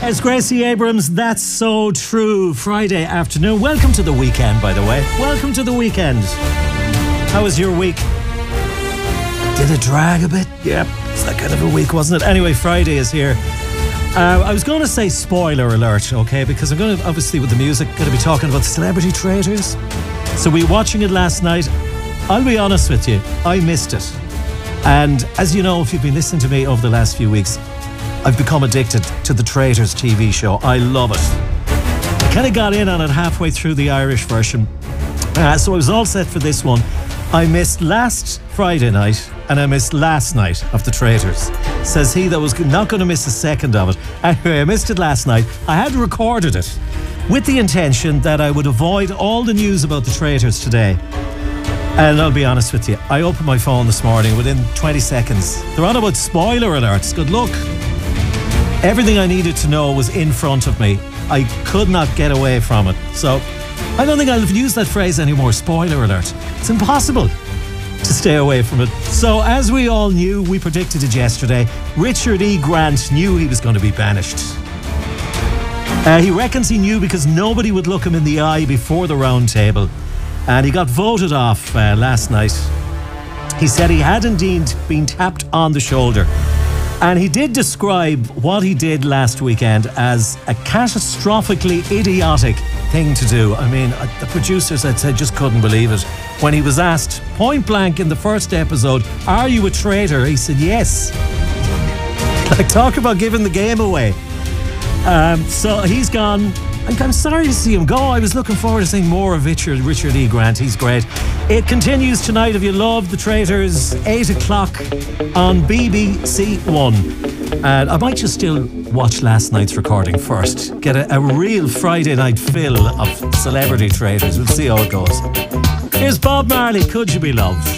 It's Gracie Abrams. That's so true. Friday afternoon. Welcome to the weekend, by the way. Welcome to the weekend. How was your week? Did it drag a bit? Yep. It's that kind of a week, wasn't it? Anyway, Friday is here. I was going to say spoiler alert, okay? Because I'm going to, obviously, with the music, going to be talking about Celebrity Traitors. So we were watching it last night. I'll be honest with you, I missed it. And as you know, if you've been listening to me over the last few weeks, I've become addicted to the Traitors TV show. I love it. I kind of got in on it halfway through the Irish version. So I was all set for this one. I missed last Friday night and I missed last night of the Traitors. Says he that was not going to miss a second of it. Anyway, I missed it last night. I had recorded it with the intention that I would avoid all the news about the Traitors today. And I'll be honest with you, I opened my phone this morning within 20 seconds. They're on about spoiler alerts. Good luck. Everything I needed to know was in front of me. I could not get away from it. So I don't think I'll use that phrase anymore, spoiler alert. It's impossible to stay away from it. So as we all knew, we predicted it yesterday, Richard E. Grant knew he was going to be banished. He reckons he knew because nobody would look him in the eye before the round table. And he got voted off last night. He said he had indeed been tapped on the shoulder. And he did describe what he did last weekend as a catastrophically idiotic thing to do. I mean, the producers, I'd say, just couldn't believe it. When he was asked point blank in the first episode, "Are you a traitor?" he said, "Yes." Like, talk about giving the game away. So he's gone. I'm sorry to see him go. I was looking forward to seeing more of Richard E. Grant. He's great. It continues tonight. If you love the Traitors, 8 o'clock on BBC One. And I might just still watch last night's recording first. Get a real Friday night fill of Celebrity Traitors. We'll see how it goes. Here's Bob Marley, Could You Be Loved?